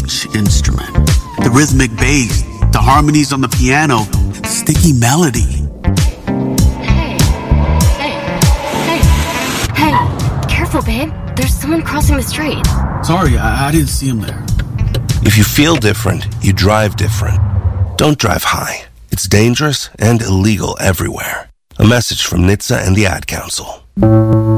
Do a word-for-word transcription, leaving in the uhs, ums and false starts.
each instrument. The rhythmic bass, the harmonies on the piano, the sticky melody. Hey, hey, hey, hey, careful, babe. There's someone crossing the street. Sorry, I, I didn't see him there. If you feel different, you drive different. Don't drive high. It's dangerous and illegal everywhere. A message from N H T S A and the Ad Council.